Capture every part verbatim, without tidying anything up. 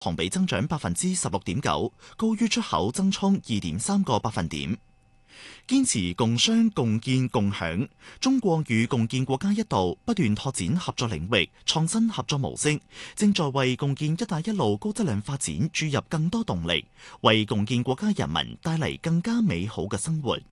環比增長百分之十六點九，高於出口增速二點三個百分點。堅持共商共建共享，中國與共建國家一道不斷拓展合作領域、創新合作模式，正在為共建「一帶一路」高質量發展注入更多動力，為共建國家人民帶嚟更加美好嘅生活。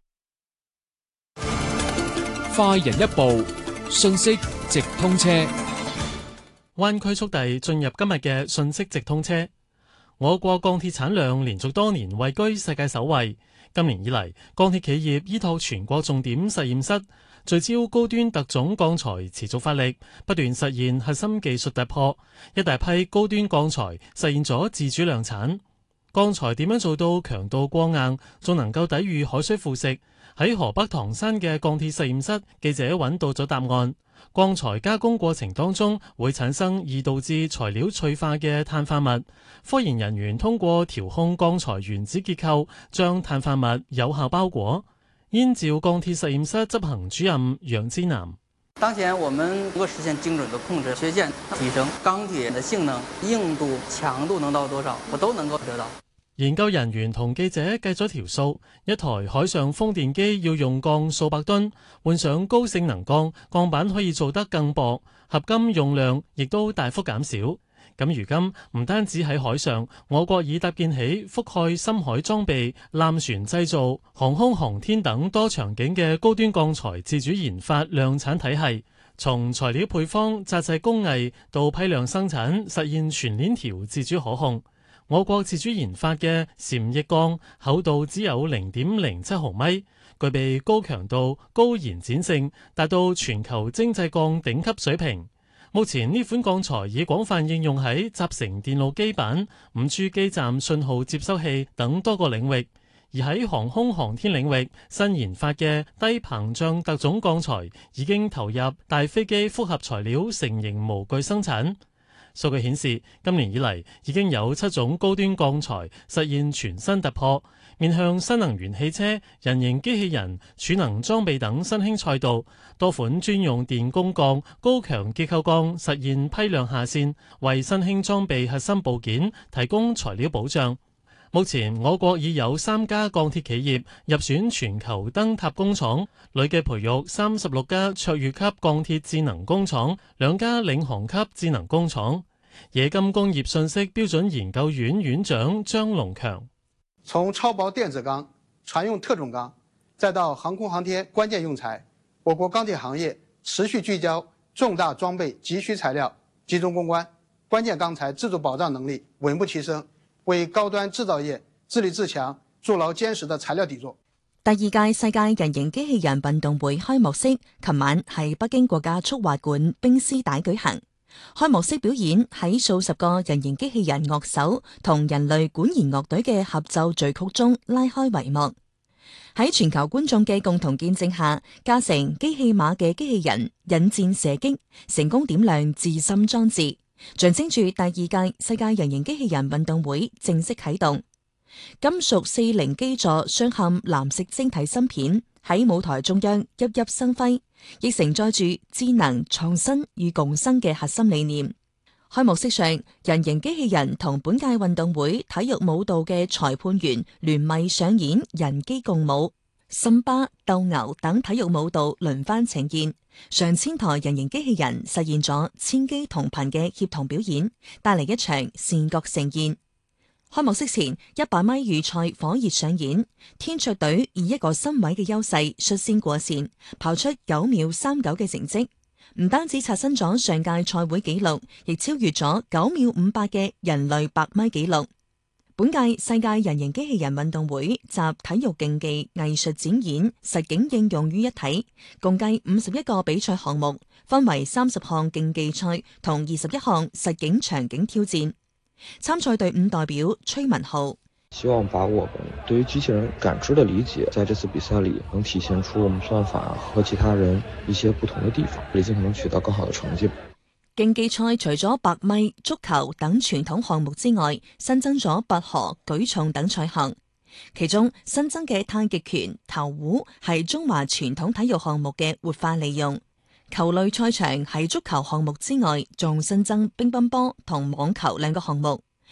快人一步，信息直通車。 灣區速遞進入今日嘅信息直通車。我國鋼鐵產量連續多年位居世界首位。今年以嚟，鋼鐵企業依託全國重點實驗室，聚焦高端特種鋼材，持續發力，不斷實現核心技術突破。一大批高端鋼材實現咗自主量產。鋼材點樣做到強度過硬，仲能夠抵禦海水腐蝕？喺河北唐山嘅鋼鐵實驗室，記者揾到咗答案。鋼材加工過程當中會產生易導致材料脆化嘅碳化物，科研人員通過調控鋼材原子結構，將碳化物有效包裹。燕趙鋼鐵實驗室執行主任楊之南： 當前我們能夠實現精準的控制缺陷，提升鋼鐵的性能、硬度、強度能到多少，我都能夠得到。 研究人員同記者計咗條數，一台海上風電機要用鋼數百噸，換上高性能鋼，鋼板可以做得更薄，合金用量亦都大幅減少。咁如今唔單止喺海上，我國已搭建起覆蓋深海裝備、艦船製造、航空航天等多場景嘅高端鋼材自主研發量產體系，從材料配方、紮製工藝到批量生產，實現全鏈條自主可控。我國自主研發嘅禪翼鋼厚度只有零點零七毫米，具備高強度、高延展性，達到全球精製鋼頂級水平。目前呢款鋼材已廣泛應用喺集成電路基板、五 G 基站信號接收器等多個領域。而喺航空航天領域，新研發嘅低膨脹特種鋼材已經投入大飛機複合材料成型模具生產。數據顯示，今年以嚟已經有七種高端鋼材實現全新突破，面向新能源汽車、人形機器人、儲能裝備等新興賽道，多款專用電工鋼、高強結構鋼實現批量下線，為新興裝備核心部件提供材料保障。目前我國已有三家鋼鐵企業入選全球燈塔工廠，累計培育三十六家卓越級鋼鐵智能工廠，兩家領航級智能工廠。冶金工業信息標準研究院院長張龍強： 從超薄電子鋼、船用特種鋼，再到航空航天關鍵用材，我國鋼鐵行業持續聚焦重大裝備急需材料，集中攻關，關鍵鋼材自主保障能力穩步提升，為高端製造業自立自強築牢堅實的材料底座。 第二屆世界人形機器人運動會開幕式，琴晚喺北京國家速滑館冰絲帶舉行。開幕式表演喺數十個人形機器人樂手同人類管弦樂隊嘅合奏序曲中拉開帷幕。喺全球觀眾嘅共同見證下，駕乘機器馬嘅機器人引箭射擊，成功點亮自心裝置，象徵住第二屆世界人形機器人運動會正式啟動。金屬四棱基座鑲嵌藍色晶體芯片喺舞台中央熠熠生輝，亦承載住智能創新與共生嘅核心理念。開幕式上，人形機器人同本屆運動會體育舞蹈嘅裁判員聯袂上演人機共舞、森巴、鬥牛等體育舞蹈輪番呈現，上千台人形機器人實現咗千機同頻嘅協同表演，帶嚟一場視覺盛宴。開幕式前，一百米預賽火熱上演，天卓隊以一個身位嘅優勢率先過線，跑出九秒三九嘅成績，唔單止刷新咗上屆賽會紀錄，亦超越咗九秒五八嘅人類百米紀錄。本屆世界人形機器人運動會集體育競技、藝術展演、實景應用於一體，共計五十一個比賽項目，分為三十項競技賽同二十一項實景場景挑戰。參賽隊伍代表崔文浩： 希望把我們對於機器人感知的理解，在這次比賽裏能體現出我們算法和其他人一些不同的地方，也盡可能取得更好的成績。 競技賽除咗百米、足球等傳統項目之外，新增咗拔河、舉重等賽項，其中新增嘅太極拳、投壺係中華傳統體育項目嘅活化利用。球類賽場喺足球項目之外，仲新增乒乓波同網球兩個項目。